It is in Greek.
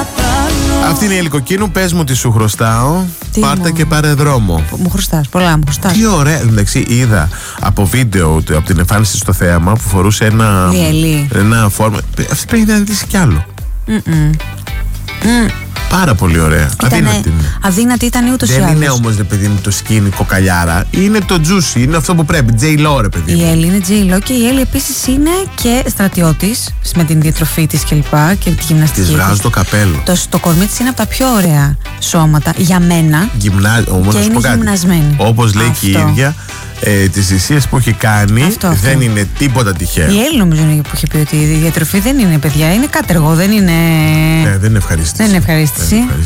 παραπάνω. Αυτή είναι η Ελικοκίνου, πες μου τι σου χρωστάω. Τι Πάρτα μου? και πάρε δρόμο. Μου χρωστάς, πολλά μου χρωστάς. Τι ωραία. Εντάξει, είδα από βίντεο από την εμφάνιση στο θέαμα που φορούσε ένα φόρμα. Αυτή πρέπει να δεις κι άλλο. Πάρα πολύ ωραία. Αδύνατη ήταν ούτως ή άλλως. Δεν είναι όμως, ρε παιδί μου, το σκίνι κοκαλιάρα. Είναι το juicy, είναι αυτό που πρέπει. J-Lo, ρε παιδί μου. Η Έλλη είναι J-Lo και η Έλλη επίσης είναι και στρατιώτης με την διατροφή της κλπ. Και τη γυμναστική. Της βγάζω το καπέλο. Το κορμί της είναι από τα πιο ωραία σώματα για μένα. Και είναι γυμνασμένη. Όπως λέει και η ίδια, τις θυσίες που έχει κάνει δεν είναι τίποτα τυχαίο. Η Έλλη νομίζω είναι που έχει πει ότι η διατροφή δεν είναι, παιδιά, είναι κάτεργο, δεν είναι. Δεν είναι ευχαρίστηση. Δεν είναι ευχαρίστηση.